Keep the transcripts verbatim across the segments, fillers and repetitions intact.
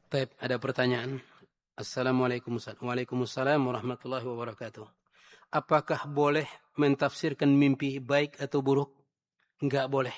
Taib, ada pertanyaan. Assalamualaikum Waalaikumsalam warahmatullahi wabarakatuh. Apakah boleh mentafsirkan mimpi baik atau buruk? Enggak boleh.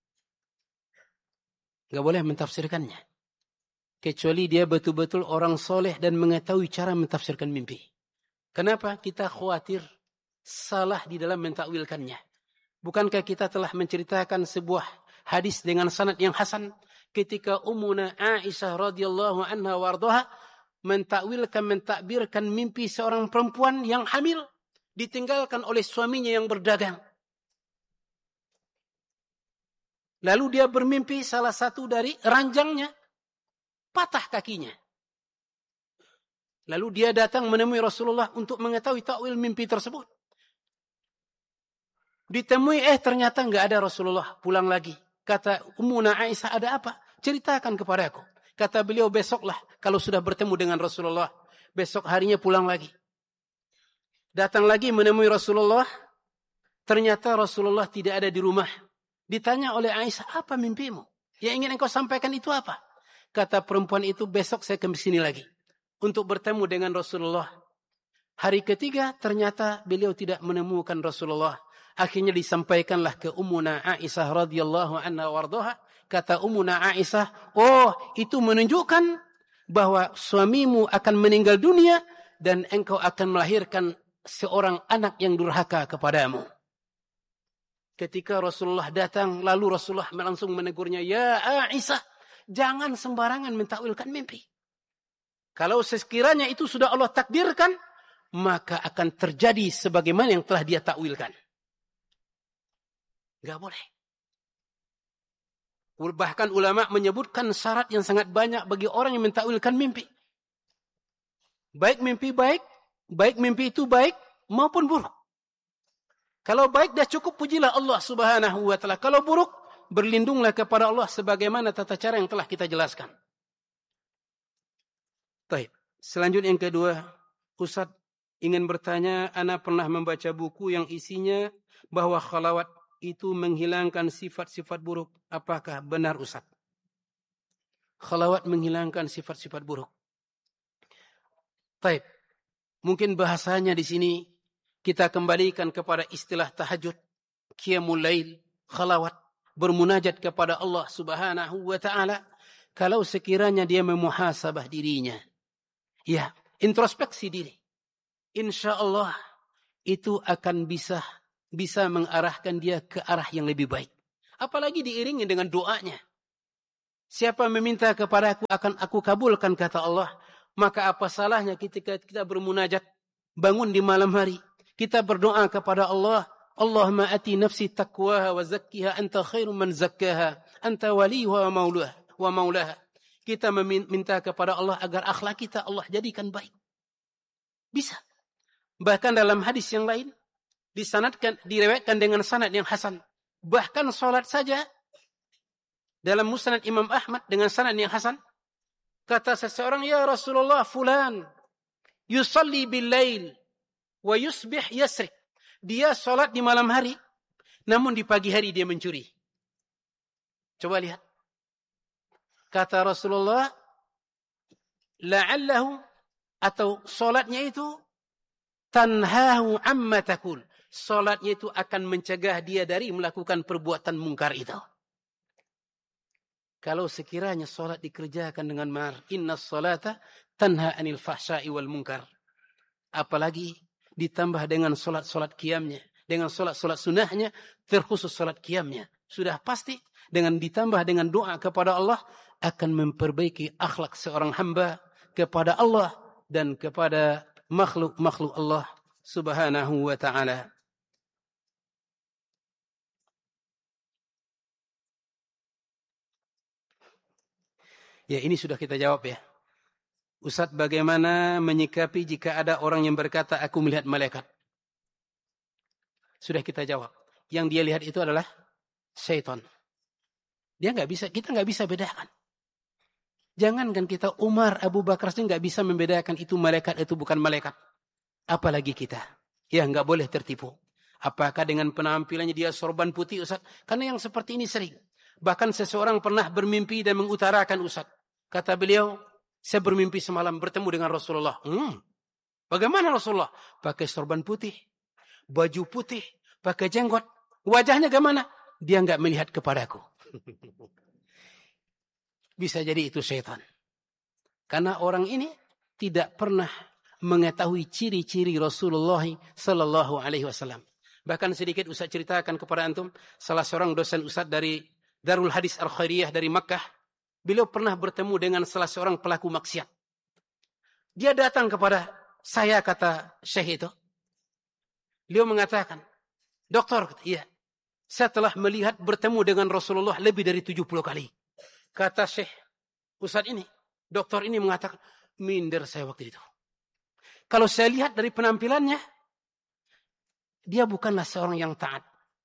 Enggak boleh mentafsirkannya. Kecuali dia betul-betul orang soleh dan mengetahui cara mentafsirkan mimpi. Kenapa? Kita khawatir salah di dalam mentakwilkannya. Bukankah kita telah menceritakan sebuah hadis dengan sanad yang hasan ketika Ummuna Aisyah radhiyallahu anha wardoha mentakwilkan, mentakbirkan mimpi seorang perempuan yang hamil ditinggalkan oleh suaminya yang berdagang. Lalu dia bermimpi salah satu dari ranjangnya patah kakinya. Lalu dia datang menemui Rasulullah untuk mengetahui takwil mimpi tersebut. Ditemui, eh ternyata enggak ada Rasulullah. Pulang lagi. Kata Ummuna Aisyah, ada apa? Ceritakan kepada aku. Kata beliau, besoklah kalau sudah bertemu dengan Rasulullah. Besok harinya pulang lagi. Datang lagi menemui Rasulullah. Ternyata Rasulullah tidak ada di rumah. Ditanya oleh Aisyah, apa mimpimu? Yang ingin engkau sampaikan itu apa? Kata perempuan itu, besok saya ke sini lagi. Untuk bertemu dengan Rasulullah. Hari ketiga ternyata beliau tidak menemukan Rasulullah. Akhirnya disampaikanlah ke Ummuna Aisyah radhiyallahu anha wardoha. Kata Ummuna Aisyah, oh itu menunjukkan bahwa suamimu akan meninggal dunia dan engkau akan melahirkan seorang anak yang durhaka kepadamu. Ketika Rasulullah datang, lalu Rasulullah langsung menegurnya, ya Aisyah, jangan sembarangan mentakwilkan mimpi. Kalau sekiranya itu sudah Allah takdirkan, maka akan terjadi sebagaimana yang telah dia takwilkan. Enggak boleh. Bahkan ulama menyebutkan syarat yang sangat banyak bagi orang yang mentakwilkan mimpi. Baik mimpi baik, baik mimpi itu baik maupun buruk. Kalau baik dah cukup pujilah Allah Subhanahu wa taala. Kalau buruk, berlindunglah kepada Allah sebagaimana tata cara yang telah kita jelaskan. Baik. Selanjutnya yang kedua, Ustaz ingin bertanya, ana pernah membaca buku yang isinya bahwa khalawat itu menghilangkan sifat-sifat buruk. Apakah benar Ustaz? Khalawat menghilangkan sifat-sifat buruk. Baik. Mungkin bahasanya di sini kita kembalikan kepada istilah tahajud, qiyamul lail, khalawat, bermunajat kepada Allah Subhanahu wa taala. Kalau sekiranya dia memuhasabah dirinya, ya, introspeksi diri, insyaallah itu akan bisa bisa mengarahkan dia ke arah yang lebih baik. Apalagi diiringi dengan doanya. Siapa meminta kepada aku akan aku kabulkan, kata Allah. Maka apa salahnya ketika kita bermunajat, bangun di malam hari, kita berdoa kepada Allah, Allahumma ati nafsi taqwaha wa zakkiha anta khairu man zakkaha anta waliyuha wa maulaha wa maulaha. Kita meminta kepada Allah agar akhlak kita Allah jadikan baik. Bisa. Bahkan dalam hadis yang lain disanadkan, diriwayatkan dengan sanad yang hasan. Bahkan salat saja dalam musnad Imam Ahmad dengan sanad yang hasan, kata seseorang, ya Rasulullah, fulan yusalli bil lail wa yusbih yasrik. Dia salat di malam hari, namun di pagi hari dia mencuri. Coba lihat. Kata Rasulullah, la'allahu, atau salatnya itu tanhahu amma takul. Salatnya itu akan mencegah dia dari melakukan perbuatan mungkar itu. Kalau sekiranya salat dikerjakan dengan mar, inna salata tanha anil fahsya'i wal munkar. Apalagi ditambah dengan salat-salat qiyamnya, dengan salat-salat sunnahnya, terkhusus salat qiyamnya. Sudah pasti dengan ditambah dengan doa kepada Allah akan memperbaiki akhlak seorang hamba kepada Allah dan kepada makhluk-makhluk Allah Subhanahu wa taala. Ya, ini sudah kita jawab ya. Ustaz, bagaimana menyikapi jika ada orang yang berkata aku melihat malaikat? Sudah kita jawab. Yang dia lihat itu adalah syaitan. Dia nggak bisa, kita nggak bisa bedakan. Jangankan kita, Umar, Abu Bakar saja nggak bisa membedakan itu malaikat, itu bukan malaikat. Apalagi kita. Ya, nggak boleh tertipu. Apakah dengan penampilannya dia sorban putih, Ustaz? Karena yang seperti ini sering. Bahkan seseorang pernah bermimpi dan mengutarakan, Ustaz. Kata beliau, Saya bermimpi semalam bertemu dengan Rasulullah. Hmm. Bagaimana Rasulullah? Pakai sorban putih, baju putih, pakai jenggot. Wajahnya bagaimana? Dia enggak melihat kepadaku. Bisa jadi itu syaitan. Karena orang ini tidak pernah mengetahui ciri-ciri Rasulullah sallallahu alaihi wasallam. Bahkan sedikit Ustaz ceritakan kepada antum, salah seorang dosen Ustaz dari Darul Hadis Al-Khairiyah dari Makkah, beliau pernah bertemu dengan salah seorang pelaku maksiat. Dia datang kepada saya, kata Syekh itu. Beliau mengatakan, dokter, iya, saya telah melihat bertemu dengan Rasulullah lebih dari tujuh puluh kali. Kata Syekh Ustaz ini, dokter ini mengatakan, minder saya waktu itu. Kalau saya lihat dari penampilannya, dia bukanlah seorang yang taat.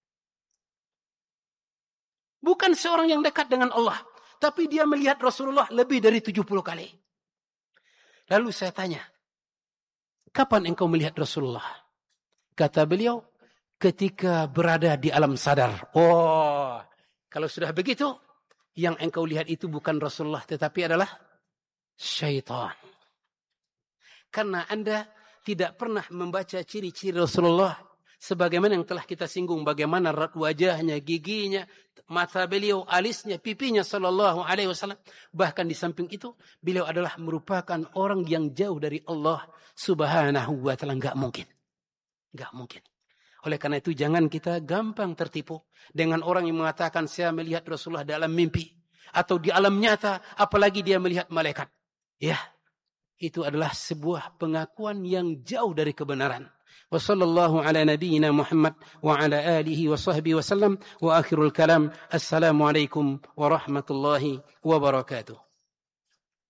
Bukan seorang yang dekat dengan Allah. Tapi dia melihat Rasulullah lebih dari tujuh puluh kali. Lalu saya tanya, kapan engkau melihat Rasulullah? Kata beliau, ketika berada di alam sadar. Oh, kalau sudah begitu, yang engkau lihat itu bukan Rasulullah, tetapi adalah syaitan. Karena Anda tidak pernah membaca ciri-ciri Rasulullah, sebagaimana yang telah kita singgung, bagaimana wajahnya, giginya, mata beliau, alisnya, pipinya sallallahu alaihi wasallam. Bahkan di samping itu, beliau adalah merupakan orang yang jauh dari Allah subhanahu wa ta'ala. Enggak mungkin. Enggak mungkin. Oleh karena itu jangan kita gampang tertipu dengan orang yang mengatakan saya melihat Rasulullah dalam mimpi atau di alam nyata, apalagi dia melihat malaikat. Ya, itu adalah sebuah pengakuan yang jauh dari kebenaran. Wa sallallahu ala nabiyyina Muhammad wa ala alihi wa sahbihi wa sallam wa akhirul kalam. Assalamualaikum warahmatullahi wabarakatuh.